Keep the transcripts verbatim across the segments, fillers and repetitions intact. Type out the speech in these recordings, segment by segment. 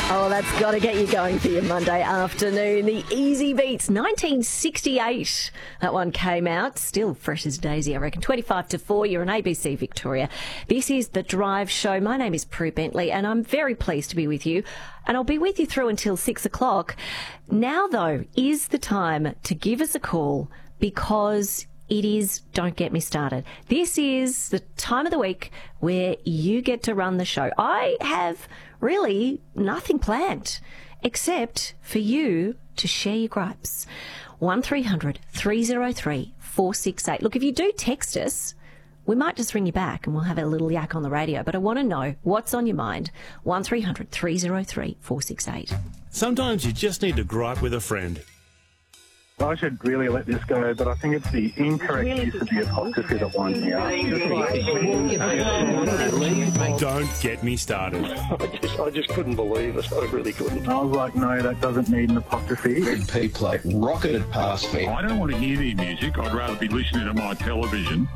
Oh, that's got to get you going for your Monday afternoon. The Easy Beats, nineteen sixty-eight. That one came out. Still fresh as daisy, I reckon. twenty-five to four, you're on A B C Victoria. This is The Drive Show. My name is Prue Bentley, and I'm very pleased to be with you. And I'll be with you through until six o'clock. Now, though, is the time to give us a call because it is Don't Get Me Started. This is the time of the week where you get to run the show. I have really nothing planned except for you to share your gripes. one three hundred three oh three four six eight. Look, if you do text us, we might just ring you back and we'll have a little yak on the radio. But I want to know what's on your mind. one three hundred three oh three four six eight. Sometimes you just need to gripe with a friend. I should really let this go, but I think it's the incorrect use of the apostrophe that winds me up. Don't get me started. I just, I just couldn't believe it. I really couldn't. I was like, no, that doesn't need an apostrophe. Red P plate rocketed past me. I don't want to hear the music. I'd rather be listening to my television.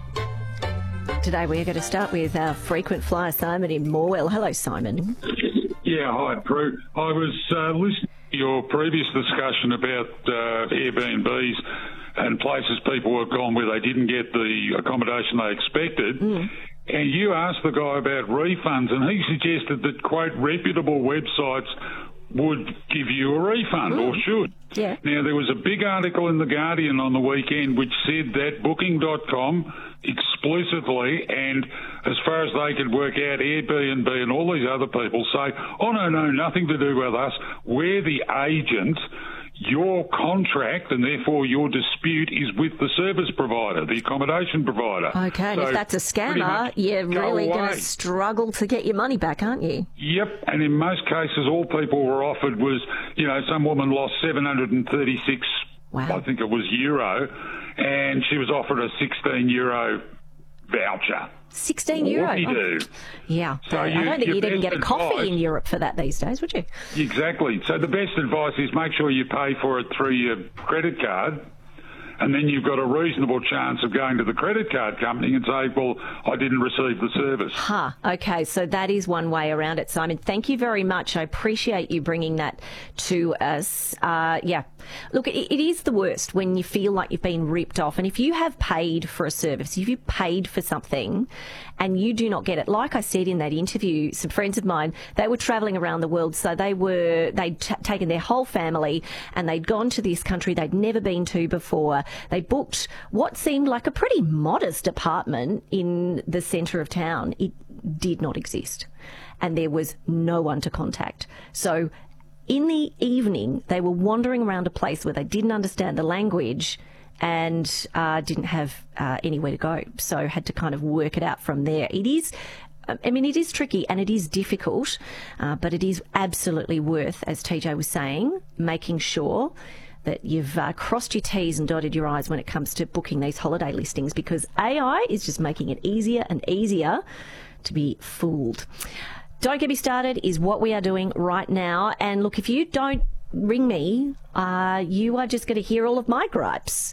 Today we're going to start with our frequent flyer, Simon in Morwell. Hello, Simon. Yeah, hi, Prue. I was uh, listening to your previous discussion about uh, Airbnbs and places people have gone where they didn't get the accommodation they expected. Mm. And you asked the guy about refunds, and he suggested that, quote, reputable websites would give you a refund, mm. or should. Yeah. Now, there was a big article in The Guardian on the weekend which said that Booking dot com explicitly, and as far as they could work out, Airbnb and all these other people say, oh, no, no, nothing to do with us. We're the agent. Your contract, and therefore your dispute, is with the service provider, the accommodation provider. Okay, and so if that's a scammer, you're really going to struggle to get your money back, aren't you? Yep, and in most cases, all people were offered was, you know, some woman lost seven hundred thirty-six, wow. I think it was euro, and she was offered a sixteen euro voucher. sixteen euro? What do you do? Yeah. So I you, don't think you'd even get a coffee advice, in Europe for that these days, would you? Exactly. So the best advice is make sure you pay for it through your credit card, and then you've got a reasonable chance of going to the credit card company and say, well, I didn't receive the service. Huh. Okay, so that is one way around it, Simon. Thank you very much. I appreciate you bringing that to us. Uh, yeah. Look, it, it is the worst when you feel like you've been ripped off. And if you have paid for a service, if you've paid for something and you do not get it, like I said in that interview, some friends of mine, they were travelling around the world. So they were, they'd t- taken their whole family and they'd gone to this country they'd never been to before. They booked what seemed like a pretty modest apartment in the centre of town. It did not exist. And there was no one to contact. So in the evening, they were wandering around a place where they didn't understand the language and uh, didn't have uh, anywhere to go. So had to kind of work it out from there. It is, I mean, it is tricky and it is difficult, uh, but it is absolutely worth, as T J was saying, making sure that you've uh, crossed your T's and dotted your I's when it comes to booking these holiday listings, because A I is just making it easier and easier to be fooled. Don't Get Me Started is what we are doing right now. And look, if you don't ring me, uh, you are just going to hear all of my gripes.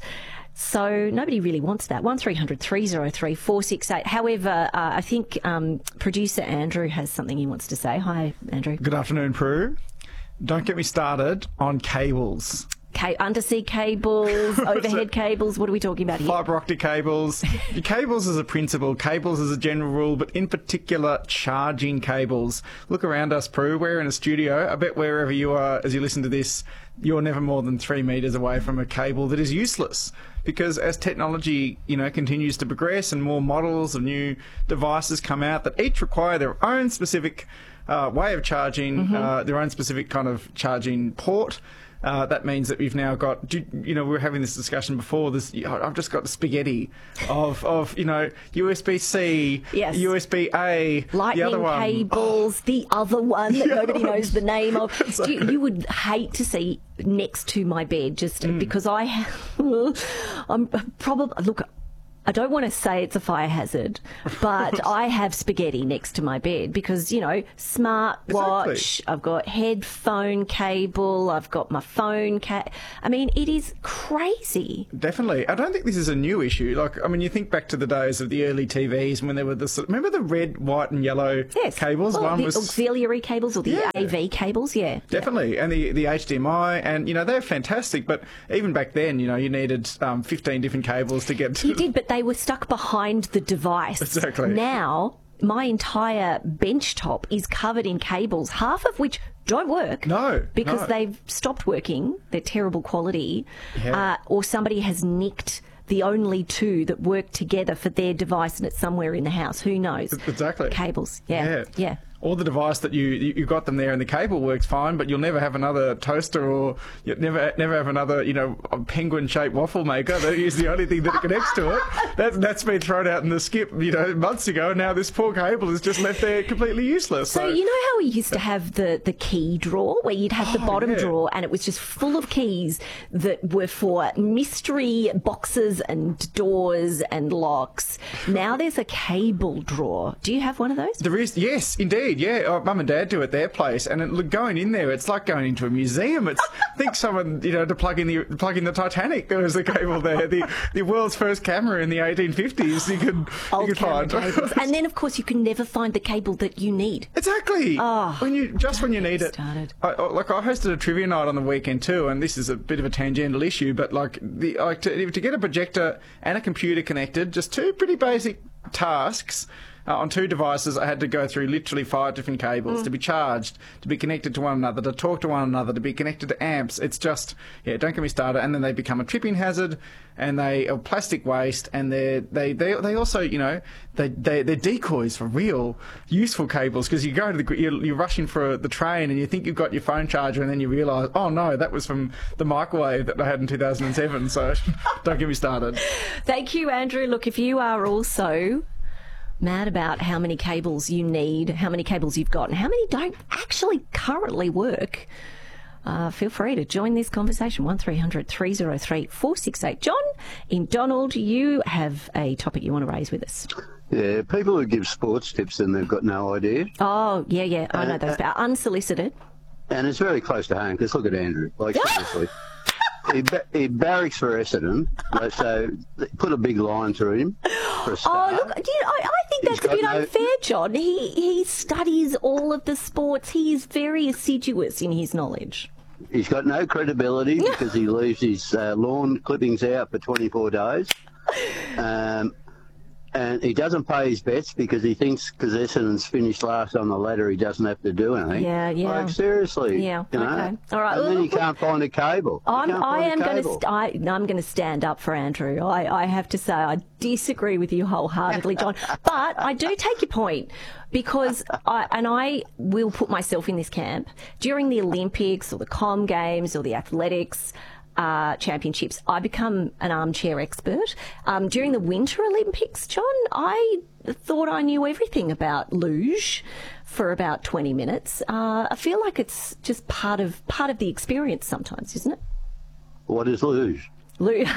So nobody really wants that. one three hundred three oh three four six eight. However, uh, I think um, producer Andrew has something he wants to say. Hi, Andrew. Good afternoon, Prue. Don't get me started on cables. Ca- undersea cables, overhead cables, what are we talking about here? Fibre optic cables. Cables as a principle, cables as a general rule, but in particular, charging cables. Look around us, Prue. We're in a studio. I bet wherever you are as you listen to this, you're never more than three metres away from a cable that is useless. Because as technology, you know, continues to progress and more models of new devices come out that each require their own specific uh, way of charging, mm-hmm. uh, their own specific kind of charging port, Uh, that means that we've now got, you know, we were having this discussion before. This, I've just got the spaghetti of, of you know, U S B C, yes. U S B A, lightning the other one. cables, oh. the other one that nobody knows the name of. Do you, you would hate to see next to my bed, just mm. because I, I'm probably look. I don't want to say it's a fire hazard, but I have spaghetti next to my bed because, you know, smartwatch, exactly. I've got headphone cable, I've got my phone ca- I mean, it is crazy. Definitely. I don't think this is a new issue. Like, I mean, you think back to the days of the early T Vs when there were the... Remember the red, white and yellow yes. cables? Well, One the was auxiliary cables or the yeah. A V cables, yeah. Definitely. Yeah. And the, the H D M I, and, you know, they're fantastic, but even back then, you know, you needed um, fifteen different cables to get to... You did, but they were stuck behind the device. Exactly. Now, my entire bench top is covered in cables, half of which don't work. No. Because no. they've stopped working. They're terrible quality. Yeah. Uh, or somebody has nicked the only two that work together for their device and it's somewhere in the house. Who knows? Exactly. Cables. Yeah. Yeah. yeah. Or the device that you you got them there and the cable works fine, but you'll never have another toaster or you'll never never have another, you know, penguin-shaped waffle maker. That is the only thing that connects to it. That, that's been thrown out in the skip, you know, months ago, and now this poor cable is just left there completely useless. So, So, you know how we used to have the, the key drawer where you'd have the Oh, bottom yeah. drawer and it was just full of keys that were for mystery boxes and doors and locks. Now there's a cable drawer. Do you have one of those? There is, yes, indeed, yeah. Oh, Mum and Dad do at their place, and it, look, going in there, it's like going into a museum. It's I think someone, you know, to plug in the plug in the Titanic. There was a cable there, the the world's first camera in the eighteen fifties. You could Old you could camera find, cables. And then, of course, you can never find the cable that you need. Exactly. Oh, when you just when you need it. started. I, I- like I hosted a trivia night on the weekend too, and this is a bit of a tangential issue, but like the like to, to get a projector and a computer connected, just two pretty basic tasks. Uh, on two devices, I had to go through literally five different cables Mm. to be charged, to be connected to one another, to talk to one another, to be connected to amps. It's just, yeah, don't get me started. And then they become a tripping hazard, and they are plastic waste, and they're, they they they also, you know, they they they're decoys for real useful cables, because you go to the you're, you're rushing for the train and you think you've got your phone charger, and then you realise, oh no, that was from the microwave that I had in two thousand seven. So don't get me started. Thank you, Andrew. Look, if you are also mad about how many cables you need, how many cables you've got, and how many don't actually currently work, uh, feel free to join this conversation. one three hundred three oh three four six eight. John in Donald, you have a topic you want to raise with us. Yeah, people who give sports tips and they've got no idea. Oh, yeah, yeah, I know Uh, those. uh, But unsolicited. And it's very close to home, because look at Andrew. Like, seriously. He, ba- he barracks for Essendon, like, so put a big line through him for a Oh, start. look, do you, I, I think He's that's a bit got no- unfair, John. He, he studies all of the sports. He is very assiduous in his knowledge. He's got no credibility because he leaves his uh, lawn clippings out for twenty-four days. Um, and he doesn't pay his bets because he thinks because Essendon's finished last on the ladder, he doesn't have to do anything. Yeah, yeah. Like, seriously. Yeah, you know? okay. All right, And then look, he can't find a cable. He I'm, can't I find am a going to. cable. St- I, I'm going to stand up for Andrew. I, I have to say I disagree with you wholeheartedly, John. But I do take your point because I and I will put myself in this camp during the Olympics or the Com Games or the athletics. Uh, championships, I become an armchair expert. Um, during the Winter Olympics, John, I thought I knew everything about luge for about twenty minutes. Uh, I feel like it's just part of part of the experience sometimes, isn't it? What is luge? Luge.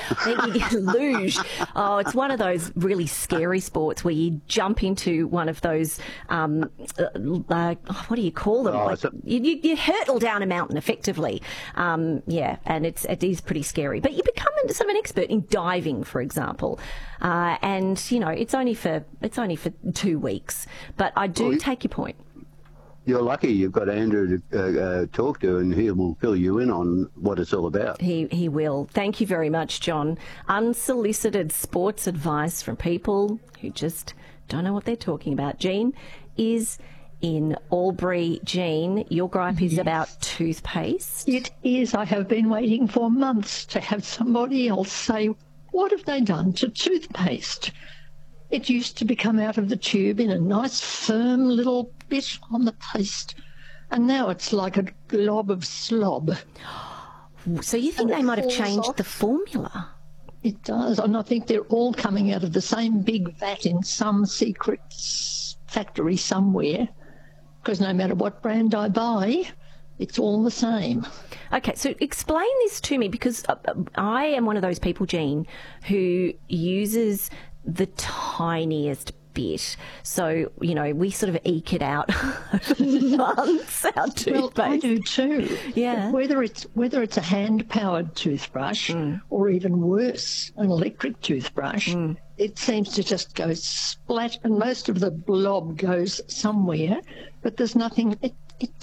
Luge. Oh, it's one of those really scary sports where you jump into one of those, um, uh, uh, what do you call them? Oh, like, it's a- you, you, you hurtle down a mountain effectively. Um, yeah, and it's, it is pretty scary. But you become sort of an expert in diving, for example. Uh, and, you know, it's only for, it's only for two weeks. But I do Well, you- take your point. You're lucky you've got Andrew to uh, uh, talk to, and he will fill you in on what it's all about. He he will. Thank you very much, John. Unsolicited sports advice from people who just don't know what they're talking about. Jean is in Albury. Jean, your gripe is Yes. about toothpaste. It is. I have been waiting for months to have somebody else say, what have they done to toothpaste? It used to become out of the tube in a nice firm little bit on the paste, and now it's like a glob of slob. So you think And they it might have falls changed off. the formula? It does, and I think they're all coming out of the same big vat in some secret s- factory somewhere, because no matter what brand I buy, It's all the same. Okay, so explain this to me, because I am one of those people, Jean, who uses the tiniest bit. So, you know, we sort of eke it out over months, our toothpaste. Well, I do too. Yeah. Whether it's whether it's a hand-powered toothbrush mm. or even worse, an electric toothbrush, mm. it seems to just go splat, and most of the blob goes somewhere, but there's nothing. It